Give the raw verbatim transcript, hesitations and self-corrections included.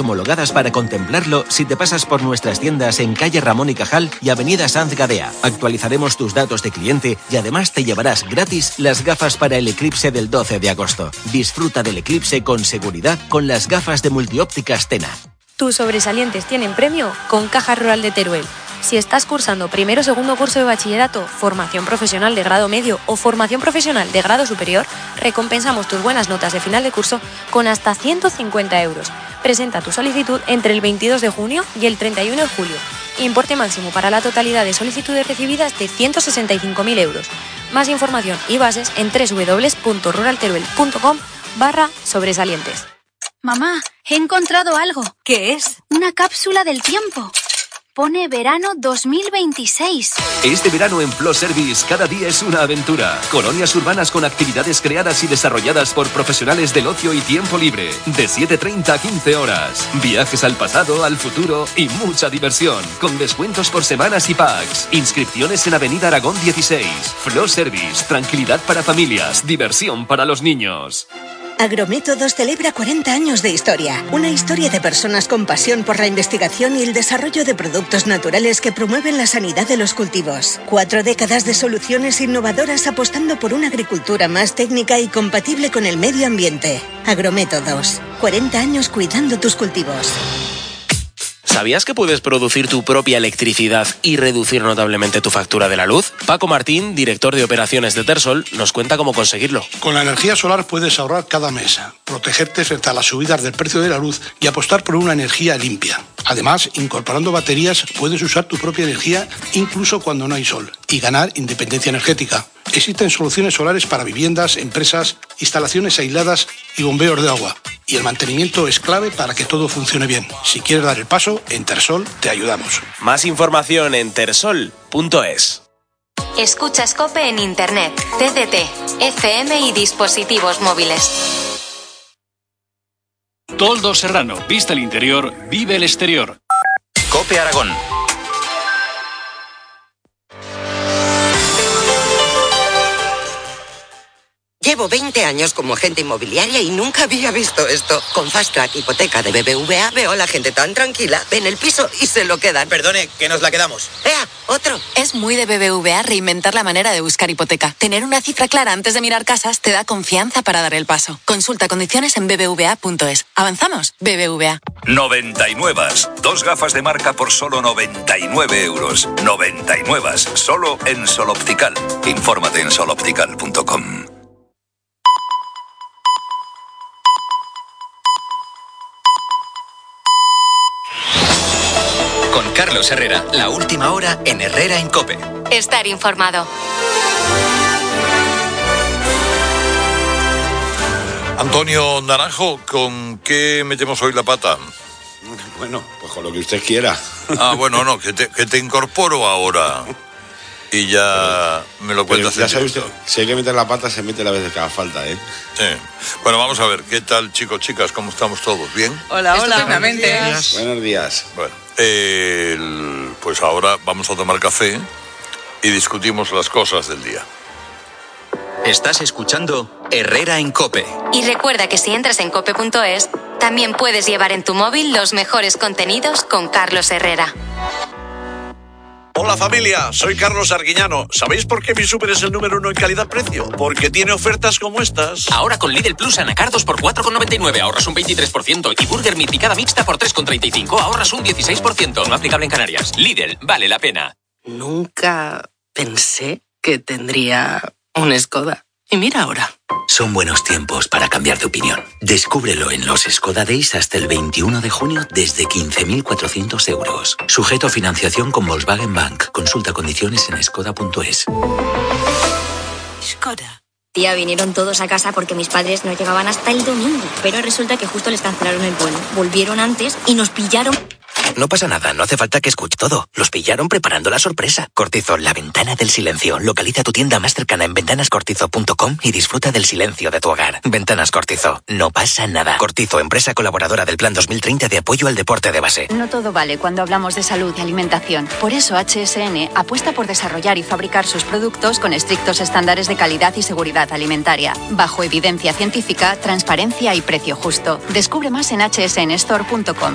homologadas para contemplarlo si te pasas por nuestras tiendas en calle Ramón y Cajal y avenida Sanz Gadea. Actualizaremos tus datos de cliente y además te llevarás gratis las gafas para el eclipse del doce de agosto. Disfruta del eclipse con seguridad con las gafas de Multiópticas Tena. Tus sobresalientes tienen premio con Caja Rural de Teruel. Si estás cursando primero o segundo curso de bachillerato, formación profesional de grado medio o formación profesional de grado superior, recompensamos tus buenas notas de final de curso con hasta ciento cincuenta euros. Presenta tu solicitud entre el veintidós de junio y el treinta y uno de julio. Importe máximo para la totalidad de solicitudes recibidas de ciento sesenta y cinco mil euros. Más información y bases en doble u doble u doble u punto ruralteruel punto com barra sobresalientes. Mamá, he encontrado algo. ¿Qué es? Una cápsula del tiempo. Pone verano dos mil veintiséis. Este verano en Flow Service cada día es una aventura. Colonias urbanas con actividades creadas y desarrolladas por profesionales del ocio y tiempo libre. De siete treinta a quince horas. Viajes al pasado, al futuro y mucha diversión. Con descuentos por semanas y packs. Inscripciones en Avenida Aragón dieciséis. Flow Service. Tranquilidad para familias. Diversión para los niños. Agrométodos celebra cuarenta años de historia. Una historia de personas con pasión por la investigación y el desarrollo de productos naturales que promueven la sanidad de los cultivos. Cuatro décadas de soluciones innovadoras apostando por una agricultura más técnica y compatible con el medio ambiente. Agrométodos. cuarenta años cuidando tus cultivos. ¿Sabías que puedes producir tu propia electricidad y reducir notablemente tu factura de la luz? Paco Martín, director de operaciones de Tersol, nos cuenta cómo conseguirlo. Con la energía solar puedes ahorrar cada mes, protegerte frente a las subidas del precio de la luz y apostar por una energía limpia. Además, incorporando baterías puedes usar tu propia energía incluso cuando no hay sol y ganar independencia energética. Existen soluciones solares para viviendas, empresas, instalaciones aisladas y bombeos de agua. Y el mantenimiento es clave para que todo funcione bien. Si quieres dar el paso, en Tersol te ayudamos. Más información en tersol punto es. Escuchas COPE en Internet, T D T, F M y dispositivos móviles. Toldo Serrano, vista el interior, vive el exterior. COPE Aragón. Llevo veinte años como agente inmobiliaria y nunca había visto esto. Con Fast Track Hipoteca de B B V A veo a la gente tan tranquila, ven el piso y se lo quedan. Perdone, que nos la quedamos. ¡Ea! ¡Otro! Es muy de B B V A reinventar la manera de buscar hipoteca. Tener una cifra clara antes de mirar casas te da confianza para dar el paso. Consulta condiciones en b b v a punto es. ¿Avanzamos? B B V A. noventa y nueve. Dos gafas de marca por solo noventa y nueve euros. noventa y nueve. Solo en Sol Optical. Infórmate en sol optical punto com. Con Carlos Herrera, la última hora en Herrera en COPE. Estar informado. Antonio Naranjo, ¿con qué metemos hoy la pata? Bueno, pues con lo que usted quiera. Ah, bueno, no, que te, que te incorporo ahora. Y ya me lo cuentas. Ya sabe usted, si hay que meter la pata, se mete la vez que haga falta, ¿eh? Sí. Bueno, vamos a ver, ¿qué tal, chicos, chicas? ¿Cómo estamos todos? ¿Bien? Hola, hola. Buenos días. Buenos días. Bueno, eh, el, pues ahora vamos a tomar café y discutimos las cosas del día. Estás escuchando Herrera en COPE. Y recuerda que si entras en cope punto es, también puedes llevar en tu móvil los mejores contenidos con Carlos Herrera. Hola familia, soy Carlos Arguiñano. ¿Sabéis por qué mi súper es el número uno en calidad-precio? Porque tiene ofertas como estas. Ahora con Lidl Plus anacardos por cuatro con noventa y nueve ahorras un veintitrés por ciento y Burger Meat picada mixta por tres con treinta y cinco ahorras un dieciséis por ciento. No aplicable en Canarias. Lidl, vale la pena. Nunca pensé que tendría un Skoda. Y mira ahora. Son buenos tiempos para cambiar de opinión. Descúbrelo en los Skoda Days hasta el veintiuno de junio desde quince mil cuatrocientos euros. Sujeto a financiación con Volkswagen Bank. Consulta condiciones en skoda punto es. Skoda. Tía, vinieron todos a casa porque mis padres no llegaban hasta el domingo. Pero resulta que justo les cancelaron el vuelo. Volvieron antes y nos pillaron... No pasa nada, no hace falta que escuche todo. Los pillaron preparando la sorpresa. Cortizo, la ventana del silencio. Localiza tu tienda más cercana en ventanas cortizo punto com y disfruta del silencio de tu hogar. Ventanas Cortizo, no pasa nada. Cortizo, empresa colaboradora del Plan dos mil treinta de apoyo al deporte de base. No todo vale cuando hablamos de salud y alimentación. Por eso H S N apuesta por desarrollar y fabricar sus productos con estrictos estándares de calidad y seguridad alimentaria, bajo evidencia científica, transparencia y precio justo. Descubre más en h s n store punto com.